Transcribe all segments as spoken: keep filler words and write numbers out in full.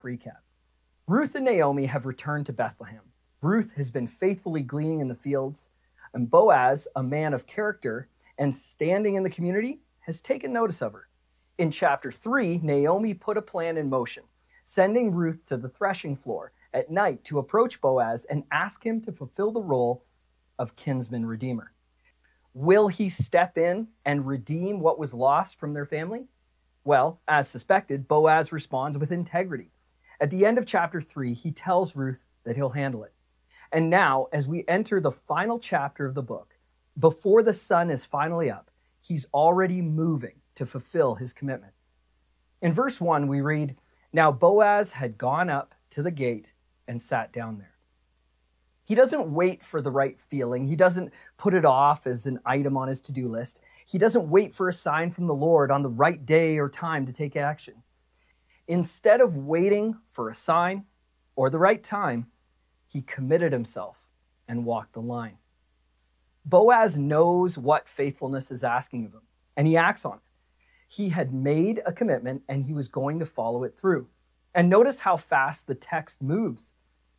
Recap. Ruth and Naomi have returned to Bethlehem. Ruth has been faithfully gleaning in the fields, and Boaz, a man of character and standing in the community, has taken notice of her. In chapter three, Naomi put a plan in motion, sending Ruth to the threshing floor at night to approach Boaz and ask him to fulfill the role of kinsman redeemer. Will he step in and redeem what was lost from their family? Well, as suspected, Boaz responds with integrity. At the end of chapter three, he tells Ruth that he'll handle it. And now, as we enter the final chapter of the book, before the sun is finally up, he's already moving to fulfill his commitment. In verse one, we read, "Now Boaz had gone up to the gate and sat down there." He doesn't wait for the right feeling. He doesn't put it off as an item on his to-do list. He doesn't wait for a sign from the Lord on the right day or time to take action. Instead of waiting for a sign or the right time, he committed himself and walked the line. Boaz knows what faithfulness is asking of him, and he acts on it. He had made a commitment, and he was going to follow it through. And notice how fast the text moves.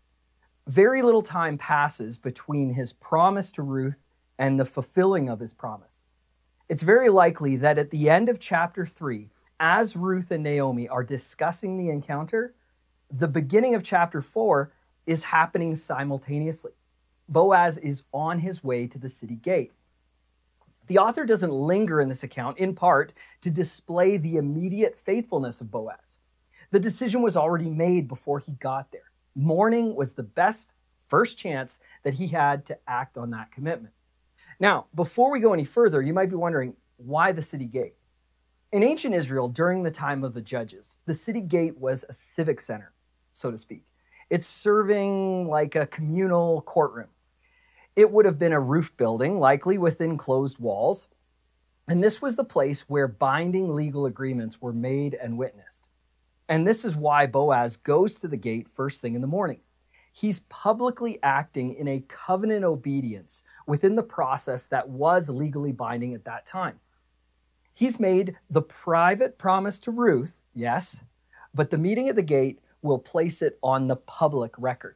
Very little time passes between his promise to Ruth and the fulfilling of his promise. It's very likely that at the end of chapter three, as Ruth and Naomi are discussing the encounter, the beginning of chapter four is happening simultaneously. Boaz is on his way to the city gate. The author doesn't linger in this account, in part to display the immediate faithfulness of Boaz. The decision was already made before he got there. Morning was the best first chance that he had to act on that commitment. Now, before we go any further, you might be wondering, why the city gate? In ancient Israel, during the time of the judges, the city gate was a civic center, so to speak. It's serving like a communal courtroom. It would have been a roof building, likely with enclosed walls. And this was the place where binding legal agreements were made and witnessed. And this is why Boaz goes to the gate first thing in the morning. He's publicly acting in a covenant obedience within the process that was legally binding at that time. He's made the private promise to Ruth, yes, but the meeting at the gate will place it on the public record.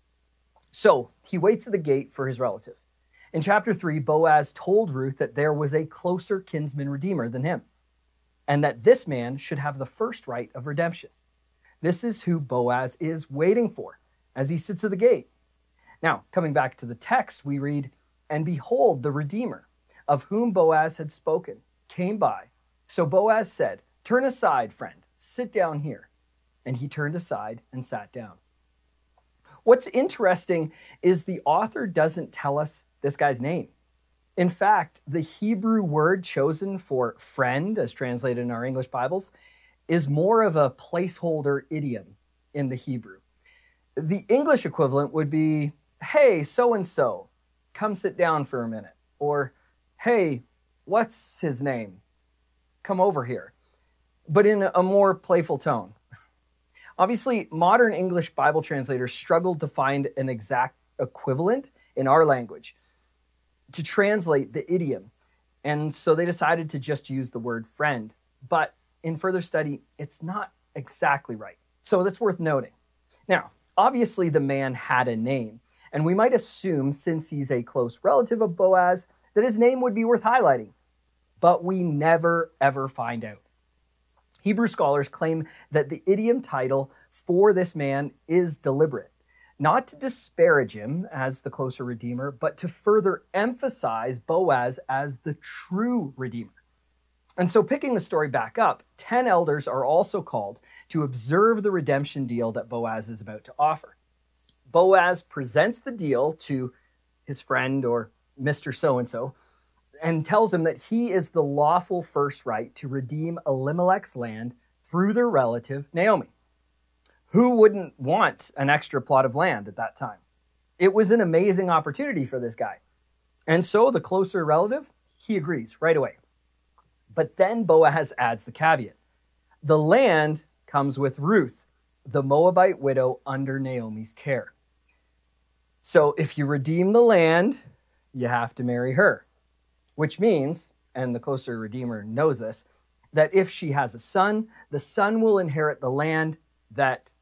So he waits at the gate for his relative. In chapter three, Boaz told Ruth that there was a closer kinsman redeemer than him, and that this man should have the first right of redemption. This is who Boaz is waiting for as he sits at the gate. Now, coming back to the text, we read, "And behold, the Redeemer, of whom Boaz had spoken, came by. So Boaz said, 'Turn aside, friend, sit down here.' And he turned aside and sat down." What's interesting is the author doesn't tell us this guy's name. In fact, the Hebrew word chosen for friend, as translated in our English Bibles, is more of a placeholder idiom in the Hebrew. The English equivalent would be, "Hey, so-and-so, come sit down for a minute." Or, "Hey, what's his name? Come over here." But in a more playful tone. Obviously, modern English Bible translators struggled to find an exact equivalent in our language to translate the idiom. And so they decided to just use the word friend. But in further study, it's not exactly right. So that's worth noting. Now, obviously the man had a name, and we might assume, since he's a close relative of Boaz, that his name would be worth highlighting. But we never, ever find out. Hebrew scholars claim that the idiom title for this man is deliberate, not to disparage him as the closer redeemer, but to further emphasize Boaz as the true redeemer. And so, picking the story back up, ten elders are also called to observe the redemption deal that Boaz is about to offer. Boaz presents the deal to his friend, or Mister So-and-so, and tells him that he is the lawful first right to redeem Elimelech's land through their relative Naomi. Who wouldn't want an extra plot of land at that time? It was an amazing opportunity for this guy. And so the closer relative, he agrees right away. But then Boaz adds the caveat. The land comes with Ruth, the Moabite widow under Naomi's care. So if you redeem the land, you have to marry her. Which means, and the closer redeemer knows this, that if she has a son, the son will inherit the land that